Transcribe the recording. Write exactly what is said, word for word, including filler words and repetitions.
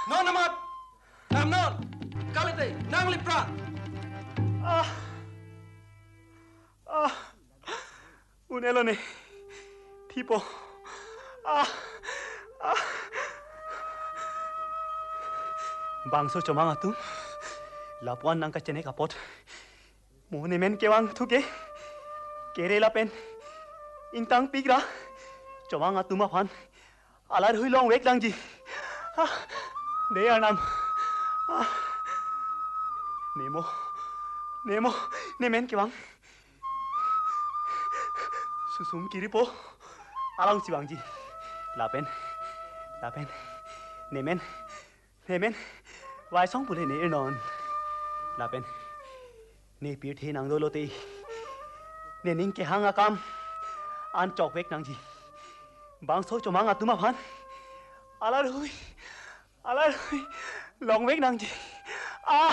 non amat nam non kalite nang lipra ah ah unelone tipo ah ah bangso chomang atum lapuan nang ka chene kapot mone men kewang thuke kerela pen ingtang pigra chomang atuma phan alar hui long wek langji ah de anam ah nemo nemo nemen kewang susum kiripo alang siwangji lapen lapen nemen nemen vai song pule ne non lapen ne pir the nang dolo te ne ning ke hanga kam an chok vek nang ji bang so chomang atuma phan alar hui alar hui long vek nang ji ah